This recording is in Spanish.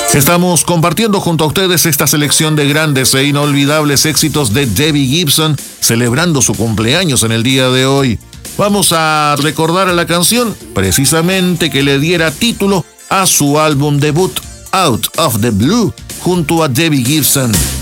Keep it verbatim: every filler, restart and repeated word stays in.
Estamos compartiendo junto a ustedes esta selección de grandes e inolvidables éxitos de Debbie Gibson, celebrando su cumpleaños en el día de hoy. Vamos a recordar a la canción precisamente que le diera título a su álbum debut, Out of the Blue, junto a Debbie Gibson.